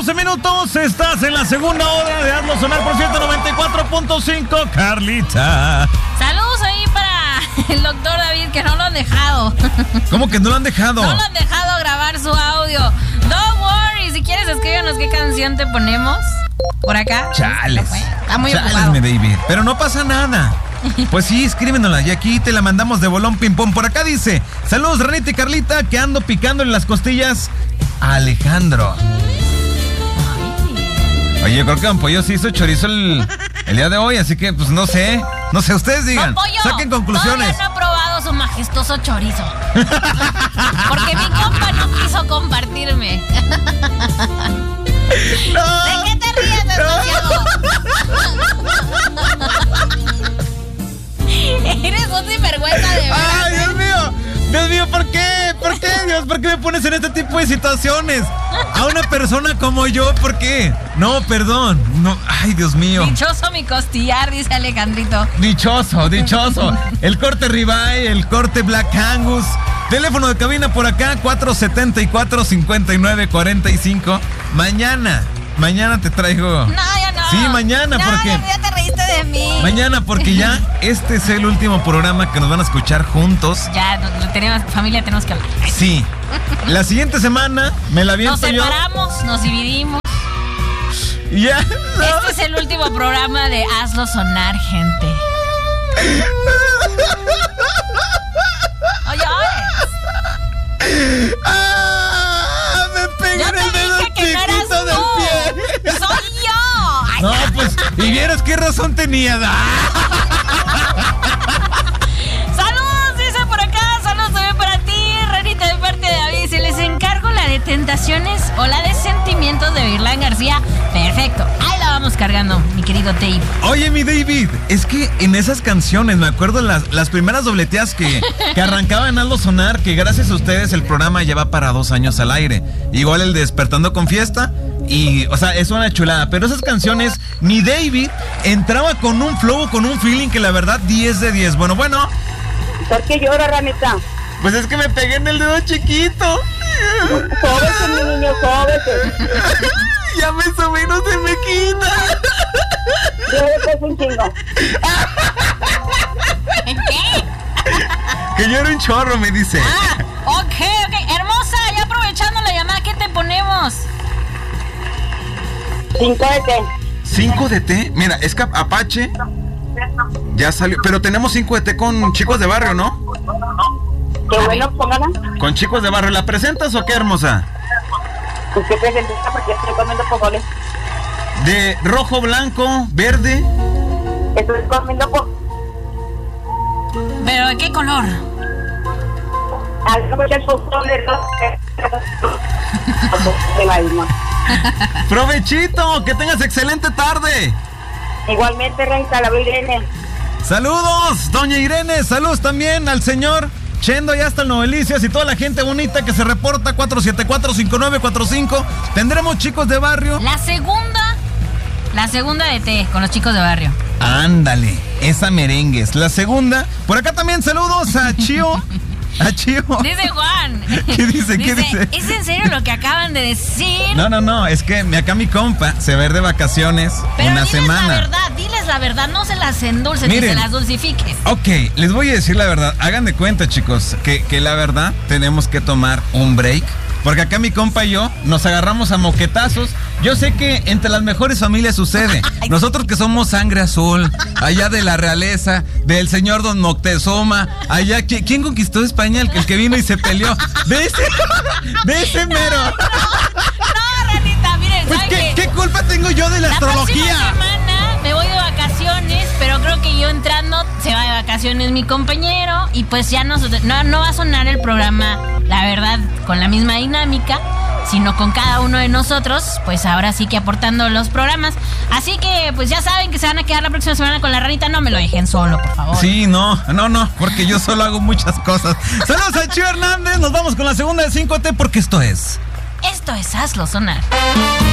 12 minutos. Estás en la segunda hora de Hazlo Sonar por 194.5. Carlita. Saludos ahí para el doctor David, que no lo han dejado. ¿Cómo que no lo han dejado? No lo han dejado grabar su audio. Don't worry, si quieres escríbenos qué canción te ponemos por acá. Chales. Está muy Chales, ocupado. mi David. Pero no pasa nada. Pues sí, escríbenosla y aquí te la mandamos de bolón ping pong. Por acá dice: saludos, Ranita y Carlita, que ando picándole las costillas a Alejandro. Oye, yo creo que Don Pollo sí hizo chorizo el día de hoy, así que pues no sé, ustedes digan, Don Pollo, saquen conclusiones. Todavía no he probado su majestuoso chorizo. Porque mi compa no quiso compartirme. No, ¿De qué te ríes, desgraciado? Eres un sinvergüenza de verdad. ¡Ay, Dios mío! Dios mío, ¿por qué? ¿Por qué, Dios? ¿Por qué me pones en este tipo de situaciones? A una persona como yo, ¿por qué? No, perdón. No, ay, Dios mío. Dichoso mi costillar, dice Alejandrito. Dichoso. El corte ribeye, el corte Black Angus. Teléfono de cabina por acá, 474-5945. Mañana te traigo. No, ya no. Sí, mañana, no, porque ya te reíste de mí. mañana, porque ya este es el último programa que nos van a escuchar juntos. Ya, familia, tenemos que hablar. Sí. La siguiente semana me la aviento yo. Nos separamos, nos dividimos. Ya. No. Este es el último programa de Hazlo Sonar, gente. Oye, Me pegué yo en el te dedo dije que no eras chiquito del tú. pie. Soy yo. Ay, No, pues, y vieras qué razón tenía. saludos, dice por acá. Saludos también para ti, Ranita, de parte de David. Si les encargo la de Tentaciones o la de Sentimientos de Virlán García, perfecto. Ahí la vamos cargando, mi querido Dave. Oye, mi David, es que en esas canciones, me acuerdo las primeras dobleteas que arrancaban a Hazlo Sonar, que gracias a ustedes el programa ya va para 2 años al aire. Igual el de Despertando con Fiesta. Y, o sea, es una chulada. Pero esas canciones, mi David entraba con un flow, con un feeling que la verdad 10 de 10. Bueno. ¿Por qué llora, Ranita? Pues es que me pegué en el dedo chiquito. Sóbete, mi niño, sóbete. Ya me subí, no se me quita. Yo después un chingo. ¿Qué? Que yo era un chorro, me dice. Ok. Hermosa, ya aprovechando la llamada, ¿qué te ponemos? 5 de té. 5 de té. Mira, es que Apache ya salió. Pero tenemos 5 de té con Chicos de Barrio, ¿no? Qué bueno, póngala. Con Chicos de Barrio. ¿La presentas o qué, hermosa? Pues que presentista porque estoy comiendo pozole. De rojo, blanco, verde. Estoy comiendo ¿Pero de qué color? algo del pozole rojo. De la misma. ¡Provechito! ¡Que tengas excelente tarde! Igualmente, Ranita, la veo Irene. ¡Saludos, doña Irene! ¡Saludos también al señor Chendo y hasta el Novelicias y toda la gente bonita que se reporta! 474-5945. Tendremos Chicos de Barrio. La segunda de té con los Chicos de Barrio. Ándale, esa merengues. La segunda. Por acá también saludos a Chío. Dice Juan. ¿Qué dice? ¿Es en serio lo que acaban de decir? No, es que acá mi compa se va a ir de vacaciones Pero una semana. diles la verdad, no se las endulces ni Miren, se las dulcifiques. Ok, les voy a decir la verdad. Hagan de cuenta, chicos, que la verdad tenemos que tomar un break. Porque acá mi compa y yo nos agarramos a moquetazos. Yo sé que entre las mejores familias sucede. Nosotros que somos sangre azul, allá de la realeza, del señor Don Moctezuma, allá, ¿quién conquistó España? El que vino y se peleó. De ese mero. No, Ranita, miren, Pues, ¿saben ¿qué culpa tengo yo de la astrología? La próxima semana me voy de vacaciones, pero creo que yo entrando se va de vacaciones mi compañero y pues ya no va a sonar el programa, la verdad, con la misma dinámica, sino con cada uno de nosotros, pues ahora sí que aportando los programas. Así que pues ya saben que se van a quedar la próxima semana con la Ranita, no me lo dejen solo, por favor. Sí, no, porque yo solo hago muchas cosas. Saludos a Chío Hernández, nos vamos con la segunda de 5T porque esto es Hazlo Sonar.